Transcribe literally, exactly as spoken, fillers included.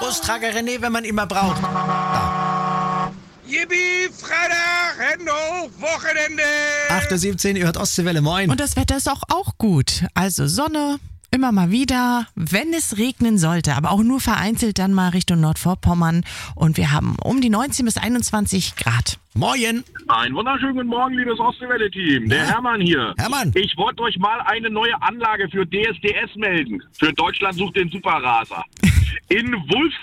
Bustrager René, wenn man ihn mal braucht. Da. Yippie, Freitag, Hände hoch, Wochenende. acht Uhr siebzehn, ihr hört Ostseewelle, moin. Und das Wetter ist auch, auch gut. Also Sonne, immer mal wieder, wenn es regnen sollte, aber auch nur vereinzelt dann mal Richtung Nordvorpommern. Und wir haben um die neunzehn bis einundzwanzig Grad. Moin. Einen wunderschönen guten Morgen, liebes Ostseewelle-Team. Der Hermann hier. Hermann. Ich wollte euch mal eine neue Anlage für D S D S melden. Für Deutschland sucht den Superraser. In Wulf